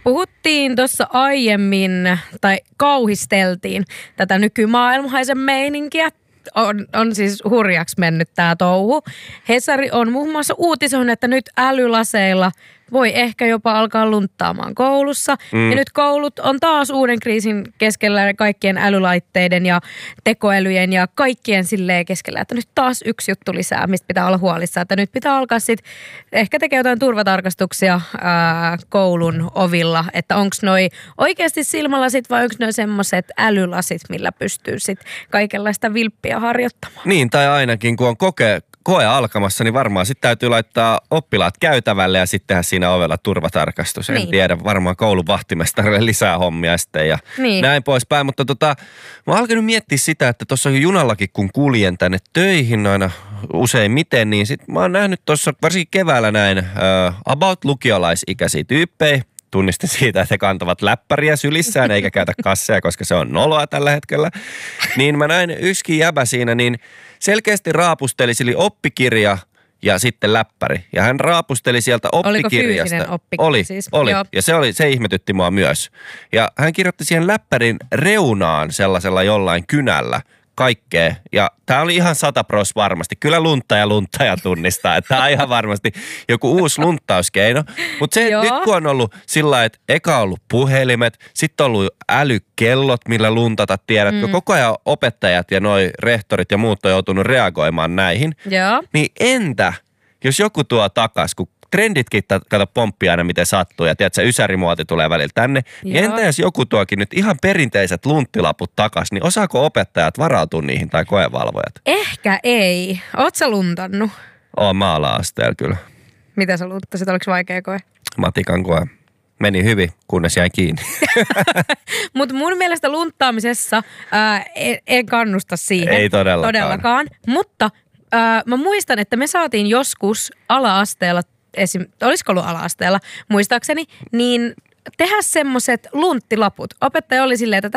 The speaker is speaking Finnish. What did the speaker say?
Puhuttiin tuossa aiemmin, tai kauhisteltiin tätä nykymaailmaisen meininkiä. On siis hurjaksi mennyt tämä touhu. Hesari on muun muassa uutisoinut, että nyt älylaseilla voi ehkä jopa alkaa lunttaamaan koulussa. Ja nyt koulut on taas uuden kriisin keskellä kaikkien älylaitteiden ja tekoälyjen ja kaikkien silleen keskellä. Että nyt taas yksi juttu lisää, mistä pitää olla huolissa. Että nyt pitää alkaa sitten ehkä tekee jotain turvatarkastuksia koulun ovilla. Että onko noi oikeasti silmälasit vai onko noi semmoiset älylasit, millä pystyy sitten kaikenlaista vilppiä harjoittamaan. Niin, tai ainakin kun on koe alkamassa, niin varmaan sitten täytyy laittaa oppilaat käytävälle ja sitten tehdä siinä ovella turvatarkastus. En tiedä, varmaan koulun vahtimestarille lisää hommia sitten ja näin poispäin. Mutta mä oon alkanut miettiä sitä, että tuossa junallakin kun kuljen tänne töihin aina useimmiten, niin sit mä oon nähnyt tuossa varsinkin keväällä näin about lukiolaisikäisiä tyyppejä. Tunnistin siitä, että he kantavat läppäriä sylissään eikä käytä kasseja, koska se on noloa tällä hetkellä. Niin mä näin yksikin jäbä siinä, niin selkeästi raapusteli, eli oppikirja ja sitten läppäri. Ja hän raapusteli sieltä oppikirjasta. Oliko fyysinen oppikirja siis? Oli. Ja se ihmetytti mua myös. Ja hän kirjoitti siihen läppärin reunaan sellaisella jollain kynällä kaikkea. Ja tää oli ihan 100% varmasti. Kyllä lunttaja tunnistaa, että tää on ihan varmasti joku uusi lunttauskeino. Mutta se nyt kun on ollut sillä lailla, että eka on ollut puhelimet, sitten on ollut älykellot, millä luntata, tiedätkö. Koko ajan opettajat ja noi rehtorit ja muut on joutunut reagoimaan näihin. Niin entä, jos joku tuo takas, kun trenditkin, kato, pomppii aina miten sattuu ja tiedätkö, ysärimuoti tulee välillä tänne. Niin entä jos joku tuokin nyt ihan perinteiset lunttilaput takas, niin osaako opettajat varautua niihin tai koevalvojat? Ehkä ei. Oot sä luntannut? Oon ala-asteella kyllä. Mitä sä lunttasit? Oliko vaikea koe? Matikan koe. Meni hyvin, kunnes jäi kiinni. Mutta mun mielestä lunttaamisessa en kannusta siihen. Ei todellakaan. Mutta mä muistan, että me saatiin joskus ala-asteella, olisiko ollut ala-asteella muistaakseni, niin tehdä semmoiset lunttilaput. Opettaja oli silleen, että